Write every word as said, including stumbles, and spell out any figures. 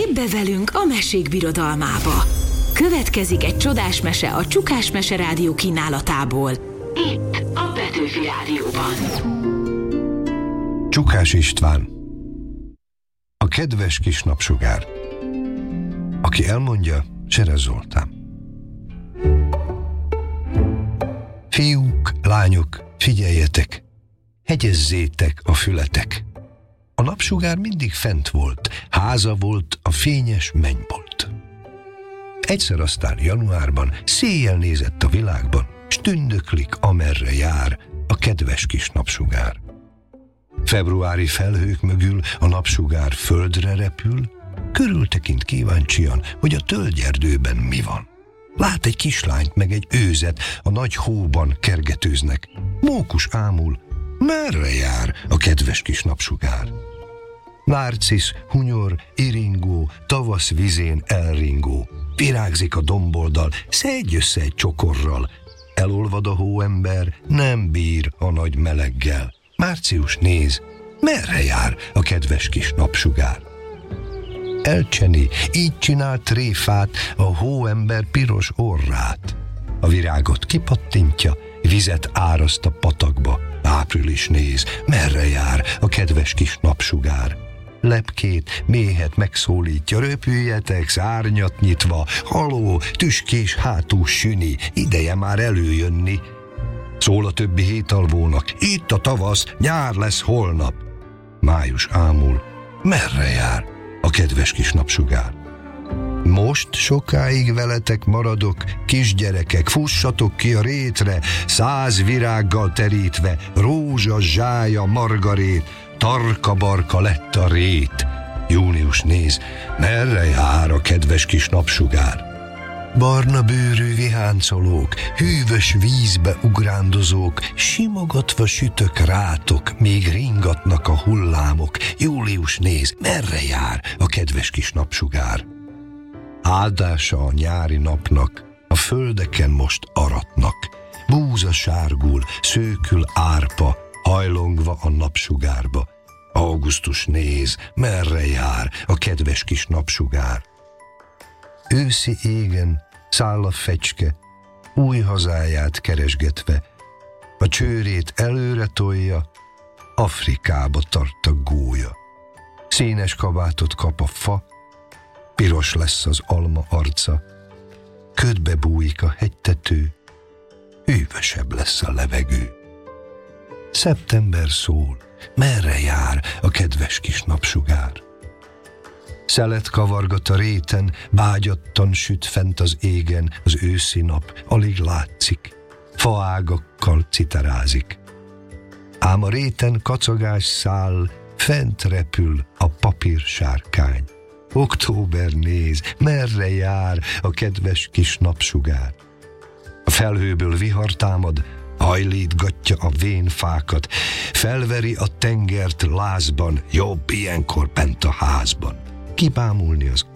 Lépj be velünk a mesék birodalmába! Következik egy csodás mese a Csukás Mese Rádió kínálatából. Itt a Petőfi Rádióban. Csukás István. A kedves kis napsugár. Aki elmondja, Seres Zoltán. Fiúk, lányok, figyeljetek, hegyezzétek a fületek. A napsugár mindig fent volt, háza volt a fényes mennybolt. Egyszer aztán januárban széjjel nézett a világban, s tündöklik, amerre jár a kedves kis napsugár. Februári felhők mögül a napsugár földre repül, körültekint kíváncsian, hogy a tölgyerdőben mi van. Lát egy kislányt meg egy őzet, a nagy hóban kergetőznek. Mókus ámul, merre jár a kedves kis napsugár? Nárcisz, hunyor, iringó, tavasz vizén elringó. Virágzik a domboldal, szedj össze egy csokorral. Elolvad a hóember, nem bír a nagy meleggel. Március néz, merre jár a kedves kis napsugár? Elcseni, így csinál tréfát a hóember piros orrát. A virágot kipattintja, vizet áraszt a patakba. Április néz, merre jár a kedves kis napsugár? Lepkét, méhet megszólítja, röpüljetek szárnyat nyitva, haló, tüskés hátú süni, ideje már előjönni. Szól a többi hétalvónak, itt a tavasz, nyár lesz holnap. Május ámul, merre jár a kedves kis napsugár? Most sokáig veletek maradok, kisgyerekek, fussatok ki a rétre, száz virággal terítve, rózsa, zsája, margarét, tarka-barka lett a rét. Június néz, merre jár a kedves kis napsugár? Barna bőrű viháncolók, hűvös vízbe ugrándozók, simogatva sütök rátok, még ringatnak a hullámok. Július néz, merre jár a kedves kis napsugár? Áldása a nyári napnak, a földeken most aratnak. Búza sárgul, szőkül árpa, hajlongva a napsugárba. Augusztus néz, merre jár a kedves kis napsugár? Őszi égen száll a fecske, új hazáját keresgetve, a csőrét előre tolja, Afrikába tart a gólya. Színes kabátot kap a fa, piros lesz az alma arca, ködbe bújik a hegytető, hűvösebb lesz a levegő. Szeptember szól, merre jár a kedves kis napsugár? Szelet kavargat a réten, bágyattan süt fent az égen, az őszi nap alig látszik, faágakkal citerázik. Ám a réten kacagás száll, fent repül a papírsárkány. Október néz, merre jár a kedves kis napsugár? A felhőből vihar támad, hajlítgatja a vén fákat, felveri a tengert lázban, jobb ilyenkor bent a házban. Kibámulni az